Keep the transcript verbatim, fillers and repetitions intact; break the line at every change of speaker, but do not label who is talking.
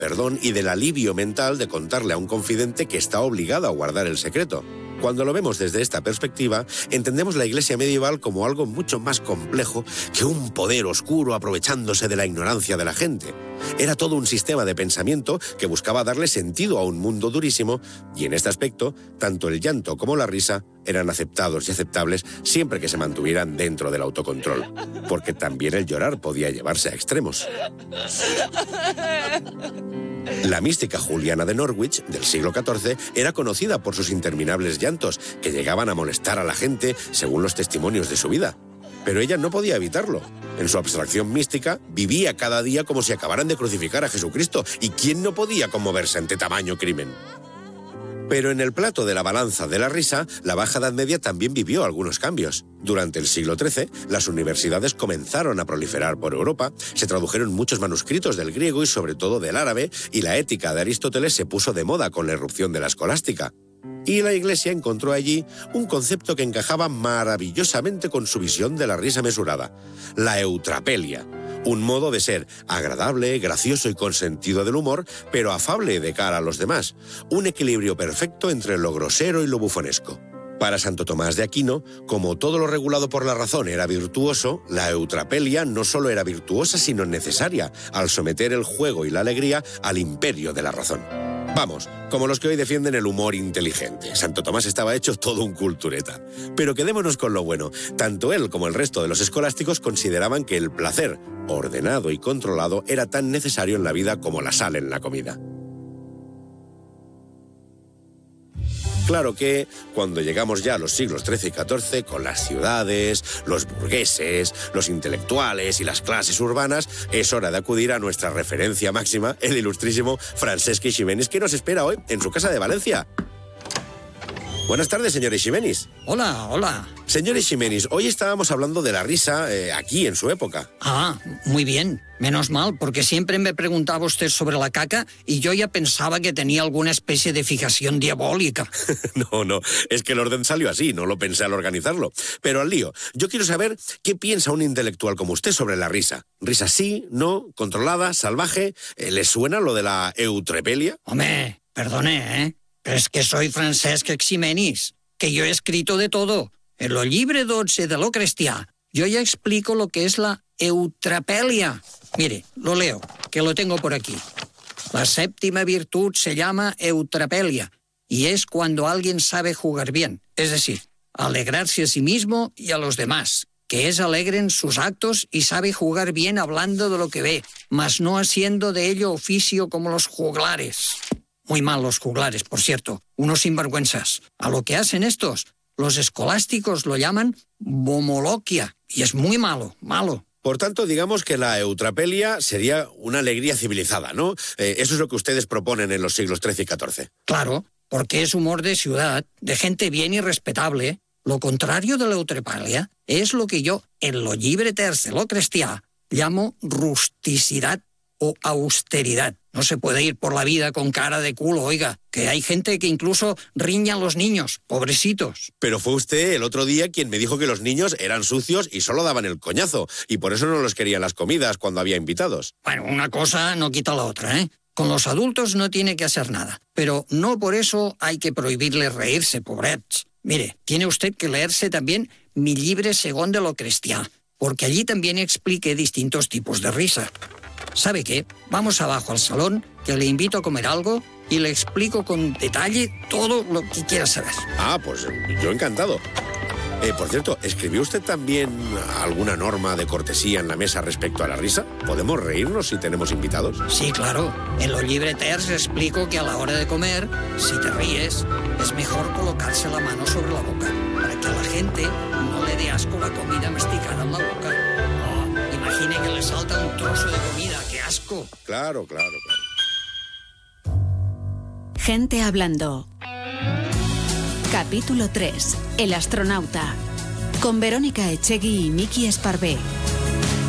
perdón y del alivio mental de contarle a un confidente que está obligado a guardar el secreto. Cuando lo vemos desde esta perspectiva, entendemos la Iglesia medieval como algo mucho más complejo que un poder oscuro aprovechándose de la ignorancia de la gente. Era todo un sistema de pensamiento que buscaba darle sentido a un mundo durísimo, y en este aspecto, tanto el llanto como la risa eran aceptados y aceptables siempre que se mantuvieran dentro del autocontrol, porque también el llorar podía llevarse a extremos. La mística Juliana de Norwich, del siglo catorce, era conocida por sus interminables llantos, que llegaban a molestar a la gente según los testimonios de su vida. Pero ella no podía evitarlo. En su abstracción mística, vivía cada día como si acabaran de crucificar a Jesucristo, y ¿quién no podía conmoverse ante tamaño crimen? Pero en el plato de la balanza de la risa, la Baja Edad Media también vivió algunos cambios. Durante el siglo trece, las universidades comenzaron a proliferar por Europa, se tradujeron muchos manuscritos del griego y sobre todo del árabe, y la ética de Aristóteles se puso de moda con la irrupción de la escolástica. Y la Iglesia encontró allí un concepto que encajaba maravillosamente con su visión de la risa mesurada: la eutrapelia. Un modo de ser agradable, gracioso y con sentido del humor, pero afable de cara a los demás. Un equilibrio perfecto entre lo grosero y lo bufonesco. Para Santo Tomás de Aquino, como todo lo regulado por la razón era virtuoso, la eutrapelia no solo era virtuosa, sino necesaria, al someter el juego y la alegría al imperio de la razón. Vamos, como los que hoy defienden el humor inteligente. Santo Tomás estaba hecho todo un cultureta. Pero quedémonos con lo bueno. Tanto él como el resto de los escolásticos consideraban que el placer, ordenado y controlado, era tan necesario en la vida como la sal en la comida. Claro que, cuando llegamos ya a los siglos trece y catorce, con las ciudades, los burgueses, los intelectuales y las clases urbanas, es hora de acudir a nuestra referencia máxima, el ilustrísimo Francesc Eiximenis, que nos espera hoy en su casa de Valencia. Buenas tardes, señor Eiximenis.
Hola, hola.
Señor Eiximenis, hoy estábamos hablando de la risa eh, aquí, en su época.
Ah, muy bien. Menos mal, porque siempre me preguntaba usted sobre la caca y yo ya pensaba que tenía alguna especie de fijación diabólica.
No, no, es que el orden salió así, no lo pensé al organizarlo. Pero al lío, yo quiero saber qué piensa un intelectual como usted sobre la risa. ¿Risa sí, no, controlada, salvaje? ¿Le suena lo de la eutrapelia?
Hombre, perdone, ¿eh? Pero es que soy Francesc Eiximenis, que yo he escrito de todo. En lo llibre dotze de lo cristià, yo ya explico lo que es la eutrapelia. Mire, lo leo, que lo tengo por aquí. La séptima virtud se llama eutrapelia y es cuando alguien sabe jugar bien, es decir, alegrarse a sí mismo y a los demás, que es alegre en sus actos y sabe jugar bien hablando de lo que ve, mas no haciendo de ello oficio como los juglares. Muy mal los juglares, por cierto, unos sinvergüenzas. A lo que hacen estos, los escolásticos lo llaman bomoloquia, y es muy malo, malo.
Por tanto, digamos que la eutrapelia sería una alegría civilizada, ¿no? Eh, eso es lo que ustedes proponen en los siglos trece y catorce.
Claro, porque es humor de ciudad, de gente bien y respetable. Lo contrario de la eutrapelia es lo que yo, en lo llibre terç de lo cristià, llamo rusticidad o austeridad. No se puede ir por la vida con cara de culo, oiga, que hay gente que incluso riña a los niños, pobrecitos.
Pero fue usted el otro día quien me dijo que los niños eran sucios y solo daban el coñazo, y por eso no los querían las comidas cuando había invitados.
Bueno, una cosa no quita la otra, ¿eh? Con los adultos no tiene que hacer nada, pero no por eso hay que prohibirles reírse, pobrets. Mire, tiene usted que leerse también mi llibre según de lo cristià, porque allí también expliqué distintos tipos de risa. ¿Sabe qué? Vamos abajo al salón, que le invito a comer algo y le explico con detalle todo lo que quiera saber.
Ah, pues yo encantado. Eh, por cierto, ¿escribió usted también alguna norma de cortesía en la mesa respecto a la risa? ¿Podemos reírnos si tenemos invitados?
Sí, claro. En lo llibre terç explico que a la hora de comer, si te ríes, es mejor colocarse la mano sobre la boca, para que a la gente no le dé asco la comida masticada en la boca. Imagine que le salta un trozo de comida, ¡qué asco!
Claro, claro, claro.
Gente hablando. Capítulo tres. El astronauta. Con Verónica Echegui y Miki Esparvé.